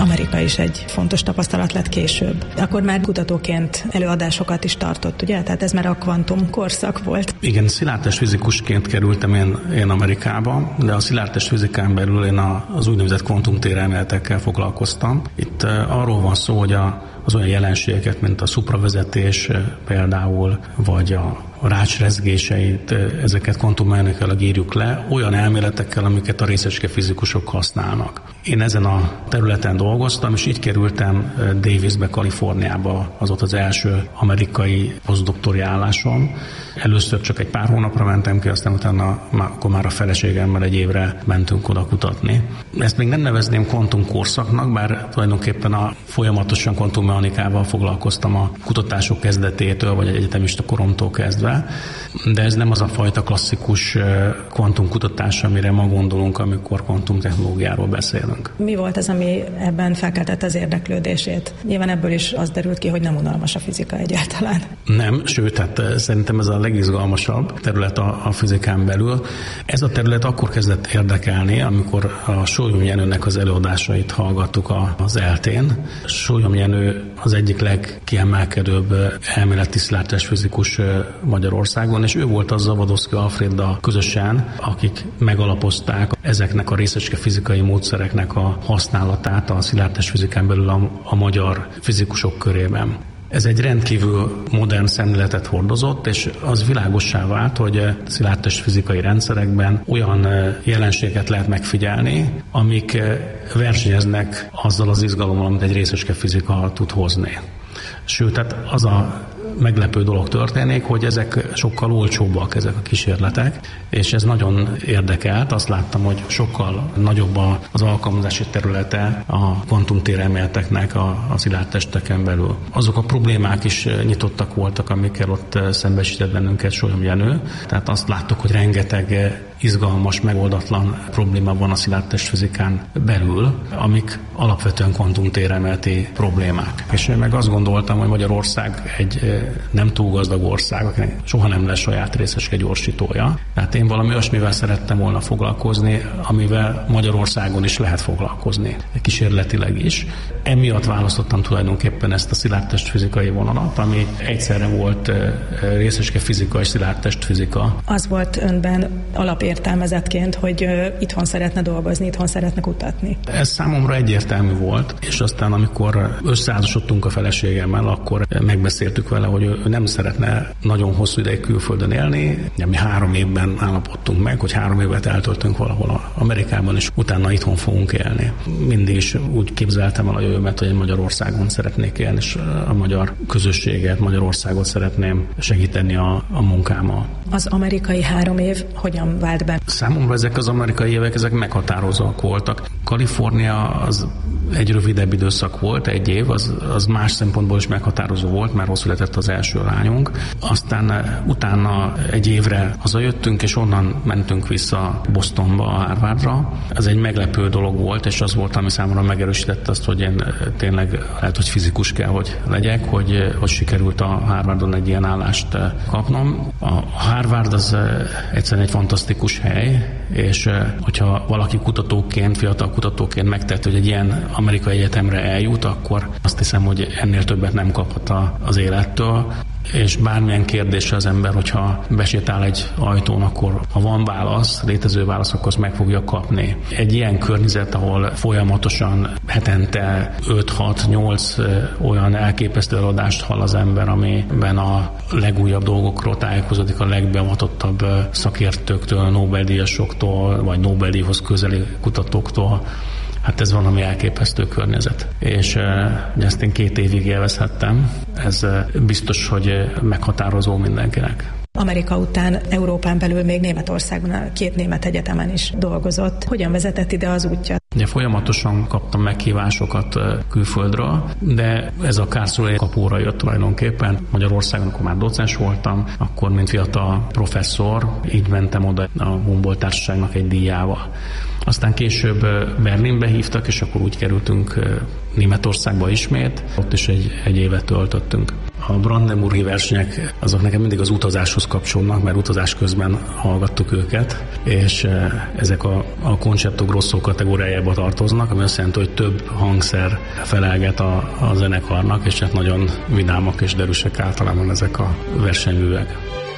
Amerika is egy fontos tapasztalat lett később. Akkor már kutatóként előadásokat is tartott, ugye? Tehát ez már a kvantum korszak volt. Igen, szilárdtestfizikusként kerültem én Amerikába, de a szilárdtestfizikán belül én az úgynevezett kvantumtérelméletekkel foglalkoztam. Itt arról van szó, hogy az olyan jelenségeket, mint a szupravezetés például, vagy a rácsrezgéseit, ezeket kvantummechanikailag írjuk le, olyan elméletekkel, amiket a részecske fizikusok használnak. Én ezen a területen dolgoztam, és így kerültem Davisbe, Kaliforniába, az ott az első amerikai posztdoktori állásom. Először csak egy pár hónapra mentem ki, aztán utána akkor már a feleségemmel egy évre mentünk oda kutatni. Ezt még nem nevezném kvantumkorszaknak, bár tulajdonképpen folyamatosan kvantummechanikával foglalkoztam a kutatások kezdetétől, vagy egy egyetemista koromtól kezdve, de ez nem az a fajta klasszikus kvantumkutatás, amire ma gondolunk, amikor kvantumtechnológiáról beszélünk. Mi volt az, ami ebben felkeltette az érdeklődését? Nyilván ebből is az derült ki, hogy nem unalmas a fizika egyáltalán. Nem, sőt, hát szerintem ez a legizgalmasabb terület a fizikán belül. Ez a terület akkor kezdett érdekelni, amikor a Sólyom Jenőnek az előadásait hallgattuk az ELTE-n. Sólyom Jenő az egyik legkiemelkedőbb elméleti szilárdtestfizikus Magyarországon, és ő volt az Zawodowski Alfréddal közösen, akik megalapozták ezeknek a részecske fizikai módszereknek a használatát a szilárdtestfizikán belül a magyar fizikusok körében. Ez egy rendkívül modern szemléletet hordozott, és az világossá vált, hogy szilárdtestfizikai rendszerekben olyan jelenségeket lehet megfigyelni, amik versenyeznek azzal az izgalommal, amit egy részecske fizika tud hozni. Sőt, tehát az a meglepő dolog történik, hogy ezek sokkal olcsóbbak, ezek a kísérletek, és ez nagyon érdekelt. Azt láttam, hogy sokkal nagyobb az alkalmazási területe a kvantumtérelméleteknek a szilárdtesteken belül. Azok a problémák is nyitottak voltak, amikkel ott szembesített bennünket Sólyom Jenő. Tehát azt láttuk, hogy rengeteg izgalmas, megoldatlan probléma van a szilárdtestfizikán belül, amik alapvetően kvantumtérelméleti problémák. És én meg azt gondoltam, hogy Magyarország egy nem túl gazdag ország, akinek soha nem lesz saját részecske gyorsítója. Tehát én valami olyasmivel szerettem volna foglalkozni, amivel Magyarországon is lehet foglalkozni, kísérletileg is. Emiatt választottam tulajdonképpen ezt a szilárdtestfizikai vonalat, ami egyszerre volt részecske fizika és szilárdtestfizika. Az volt önben alapértelmezetként, hogy itthon szeretne dolgozni, itthon szeretne kutatni. Ez számomra egyértelmű volt, és aztán amikor összeházasodtunk a feleségemmel, akkor megbeszéltük vele, hogy ő nem szeretne nagyon hosszú ideig külföldön élni. Mi 3 évben állapodtunk meg, hogy 3 évet eltöltünk valahol Amerikában, és utána itthon fogunk élni. Mindig is úgy képzeltem el a jövőmet, hogy én Magyarországon szeretnék élni, és a magyar közösséget, Magyarországot szeretném segíteni a munkámmal. Az amerikai 3 év hogyan vált be? Számomra ezek az amerikai évek, ezek meghatározóak voltak. Kalifornia az egy rövidebb időszak volt, 1 év, az más szempontból is meghatározó volt, mert ott született az első lányunk. Aztán utána 1 évre hazajöttünk, és onnan mentünk vissza Bostonba, a Harvardra. Ez egy meglepő dolog volt, és az volt, ami számomra megerősítette azt, hogy én tényleg lehet, hogy fizikus kell, hogy legyek, hogy sikerült a Harvardon egy ilyen állást kapnom. A Harvard az egyszerűen egy fantasztikus hely, és hogyha valaki kutatóként, fiatal kutatóként megtett, hogy egy ilyen amerikai egyetemre eljut, akkor azt hiszem, hogy ennél többet nem kaphat az élettől. És bármilyen kérdésre az ember, hogyha besétál egy ajtón, akkor ha van válasz, létező válasz, akkor azt meg fogja kapni. Egy ilyen környezet, ahol folyamatosan hetente 5-6-8 olyan elképesztő előadást hall az ember, amiben a legújabb dolgokról tájékozódik a legbevatottabb szakértőktől, Nobel-díjasoktól, vagy Nobel-díjhoz közeli kutatóktól. Hát ez valami elképesztő környezet. És ezt én 2 évig élvezhettem. Ez biztos, hogy meghatározó mindenkinek. Amerika után Európán belül még Németországban 2 német egyetemen is dolgozott. Hogyan vezetett ide az útja? Ugye folyamatosan kaptam meghívásokat külföldről, de ez a Karlsruhe kapóra jött tulajdonképpen. Magyarországon, akkor már docens voltam, akkor mint fiatal professzor, így mentem oda a Humboldt Társaságnak egy díjával. Aztán később Berlinbe hívtak, és akkor úgy kerültünk Németországba ismét. Ott is egy évet töltöttünk. A Brandenburgi versenyek azok nekem mindig az utazáshoz kapcsolnak, mert utazás közben hallgattuk őket, és ezek a concerto grosso kategóriájába tartoznak, ami azt jelenti, hogy több hangszer felelget a zenekarnak, és hát nagyon vidámak és derűsek általában ezek a versenyművek.